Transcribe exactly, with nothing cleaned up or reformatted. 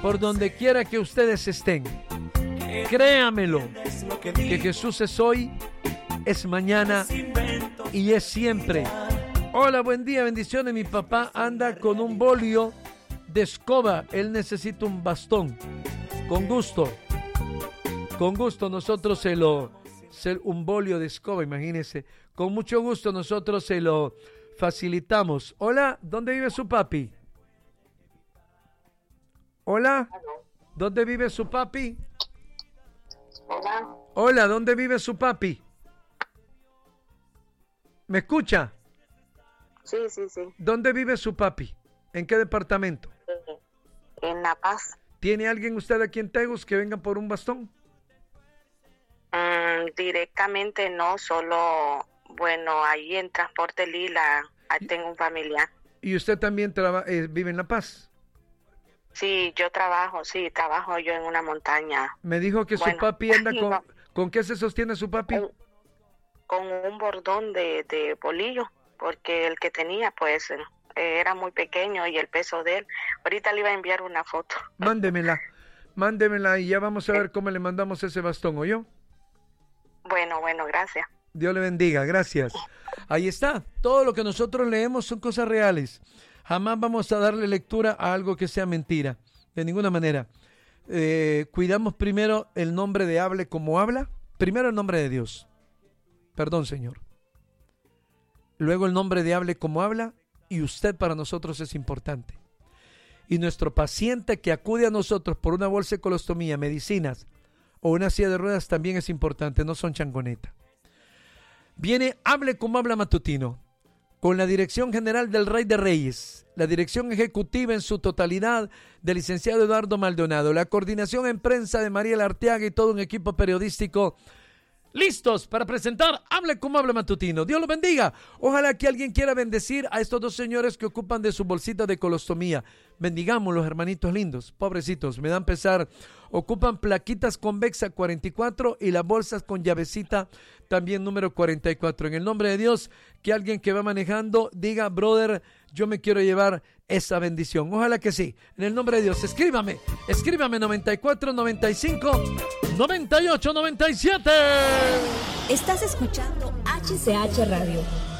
por donde quiera que ustedes estén. Créamelo, que Jesús es hoy, es mañana y es siempre. Hola, buen día, bendiciones. Mi papá anda con un bolio de escoba. Él necesita un bastón. Con gusto. Con gusto nosotros se lo... Se, un bolio de escoba, imagínese. Con mucho gusto nosotros se lo facilitamos. Hola, ¿dónde vive su papi? Hola, ¿dónde vive su papi? Hola. Hola, ¿dónde vive su papi? ¿Me escucha? Sí, sí, sí. ¿Dónde vive su papi? ¿En qué departamento? Eh, en La Paz. ¿Tiene alguien usted aquí en Tegus que venga por un bastón? Mm, directamente no, solo, bueno, ahí en Transporte Lila, ahí tengo un familiar. ¿Y usted también traba, eh, vive en La Paz? Sí, yo trabajo, sí, trabajo yo en una montaña. Me dijo que bueno, su papi anda con... no. ¿Con qué se sostiene su papi? Con, con un bordón de, de bolillo, porque el que tenía, pues, eh, era muy pequeño y el peso de él. Ahorita le iba a enviar una foto. Mándemela, mándemela y ya vamos a ver cómo le mandamos ese bastón, ¿oyó? Bueno, bueno, gracias. Dios le bendiga, gracias. Ahí está, todo lo que nosotros leemos son cosas reales. Jamás vamos a darle lectura a algo que sea mentira, de ninguna manera. Eh, cuidamos primero el nombre de hable como habla, primero el nombre de Dios. Perdón, Señor. Luego el nombre de hable como habla, y usted para nosotros es importante. Y nuestro paciente que acude a nosotros por una bolsa de colostomía, medicinas o una silla de ruedas también es importante, no son changoneta. Viene Hable como habla matutino, con la dirección general del Rey de Reyes, la dirección ejecutiva en su totalidad del licenciado Eduardo Maldonado, la coordinación en prensa de Mariela Arteaga y todo un equipo periodístico listos para presentar Hable como habla matutino. Dios los bendiga. Ojalá que alguien quiera bendecir a estos dos señores que ocupan de su bolsita de colostomía. Bendigámoslos, hermanitos lindos, pobrecitos, me dan pesar. Ocupan plaquitas convexa cuarenta y cuatro y las bolsas con llavecita también número cuarenta y cuatro. En el nombre de Dios, que alguien que va manejando diga, brother, yo me quiero llevar esa bendición. Ojalá que sí. En el nombre de Dios, escríbame, escríbame noventa y cuatro, noventa y cinco, noventa y ocho, noventa y siete. Estás escuchando H C H Radio.